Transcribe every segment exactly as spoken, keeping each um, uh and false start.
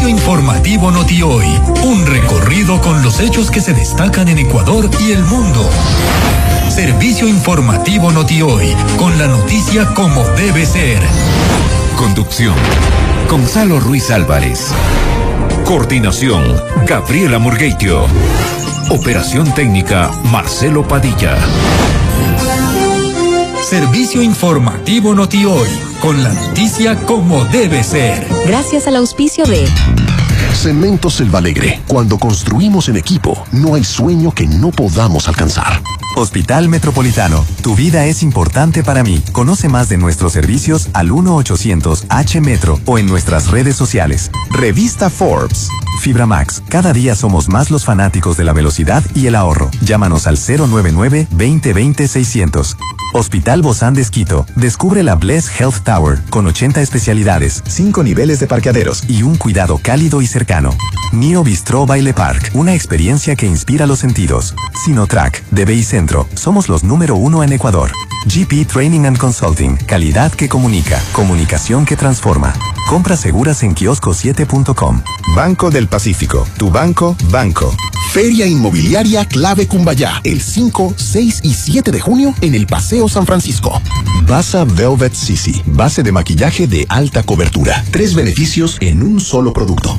Servicio informativo Noti Hoy. Un recorrido con los hechos que se destacan en Ecuador y el mundo. Servicio informativo Noti Hoy, con la noticia como debe ser. Conducción: Gonzalo Ruiz Álvarez. Coordinación: Gabriela Murgueitio. Operación técnica: Marcelo Padilla. Servicio informativo Noti Hoy, con la noticia como debe ser. Gracias al auspicio de Cemento Selva Alegre. Cuando construimos en equipo, no hay sueño que no podamos alcanzar. Hospital Metropolitano. Tu vida es importante para mí. Conoce más de nuestros servicios al uno ochocientos H Metro o en nuestras redes sociales. Revista Forbes. Fibra Max. Cada día somos más los fanáticos de la velocidad y el ahorro. Llámanos al cero nueve nueve, veinte veinte, seiscientos. Hospital Bozán de Esquito. Descubre la Bless Health Tower con ochenta especialidades, cinco niveles de parqueaderos y un cuidado cálido y cercano. Nio Bistro Baile Park. Una experiencia que inspira los sentidos. Sinotrack. D B I Centro. Somos los número uno en Ecuador. G P Training and Consulting. Calidad que comunica. Comunicación que transforma. Compras seguras en kiosco siete punto com. Banco del Pacífico. Tu banco, banco. Feria Inmobiliaria Clave Cumbayá. El cinco, seis y siete de junio en el Paseo San Francisco. Basa Velvet Sisi. Base de maquillaje de alta cobertura. Tres beneficios en un solo producto.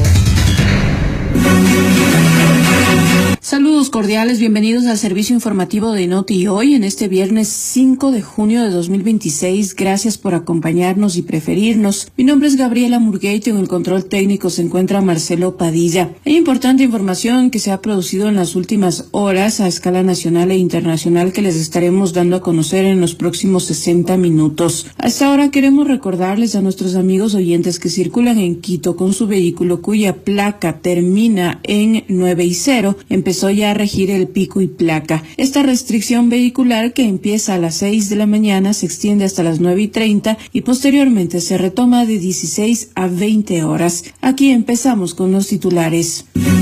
Saludos cordiales, bienvenidos al servicio informativo de Noti Hoy en este viernes cinco de junio de dos mil veintiséis. Gracias por acompañarnos y preferirnos. Mi nombre es Gabriela Murgueitio, en el control técnico se encuentra Marcelo Padilla. Hay importante información que se ha producido en las últimas horas a escala nacional e internacional que les estaremos dando a conocer en los próximos sesenta minutos. A esta hora queremos recordarles a nuestros amigos oyentes que circulan en Quito con su vehículo cuya placa termina en nueve y cero, empezó ya a regir el pico y placa. Esta restricción vehicular, que empieza a las seis de la mañana, se extiende hasta las nueve y treinta y posteriormente se retoma de dieciséis a veinte horas. Aquí empezamos con los titulares.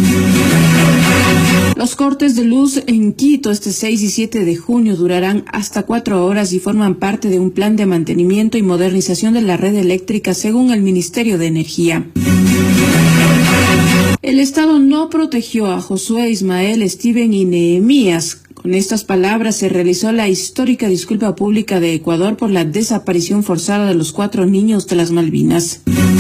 Los cortes de luz en Quito este seis y siete de junio durarán hasta cuatro horas y forman parte de un plan de mantenimiento y modernización de la red eléctrica según el Ministerio de Energía. El Estado no protegió a Josué, Ismael, Steven y Nehemías. Con estas palabras se realizó la histórica disculpa pública de Ecuador por la desaparición forzada de los cuatro niños de las Malvinas.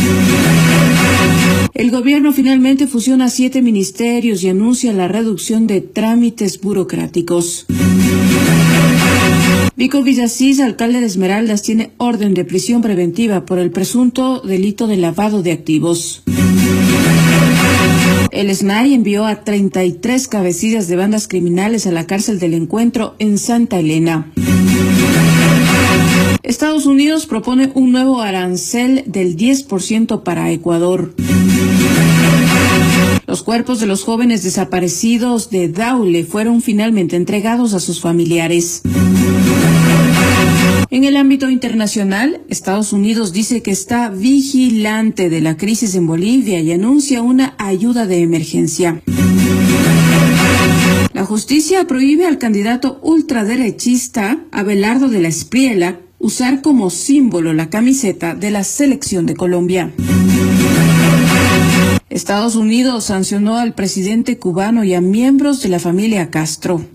El gobierno finalmente fusiona siete ministerios y anuncia la reducción de trámites burocráticos. Vico Villasís, alcalde de Esmeraldas, tiene orden de prisión preventiva por el presunto delito de lavado de activos. El S N A I envió a treinta y tres cabecillas de bandas criminales a la cárcel del Encuentro en Santa Elena. Estados Unidos propone un nuevo arancel del diez por ciento para Ecuador. Los cuerpos de los jóvenes desaparecidos de Daule fueron finalmente entregados a sus familiares. En el ámbito internacional, Estados Unidos dice que está vigilante de la crisis en Bolivia y anuncia una ayuda de emergencia. La justicia prohíbe al candidato ultraderechista Abelardo de la Espriella usar como símbolo la camiseta de la selección de Colombia. Estados Unidos sancionó al presidente cubano y a miembros de la familia Castro.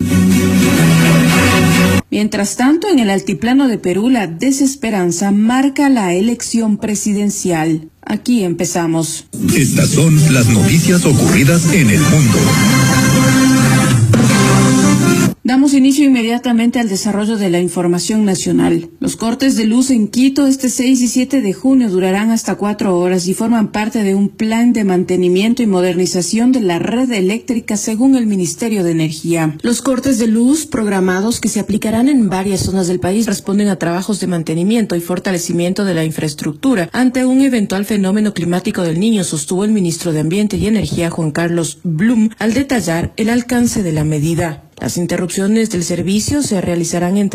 Mientras tanto, en el altiplano de Perú, la desesperanza marca la elección presidencial. Aquí empezamos. Estas son las noticias ocurridas en el mundo. Damos inicio inmediatamente al desarrollo de la información nacional. Los cortes de luz en Quito este seis y siete de junio durarán hasta cuatro horas y forman parte de un plan de mantenimiento y modernización de la red eléctrica según el Ministerio de Energía. Los cortes de luz programados, que se aplicarán en varias zonas del país, responden a trabajos de mantenimiento y fortalecimiento de la infraestructura ante un eventual fenómeno climático del Niño, sostuvo el ministro de Ambiente y Energía, Juan Carlos Blum, al detallar el alcance de la medida. Las interrupciones del servicio se realizarán entre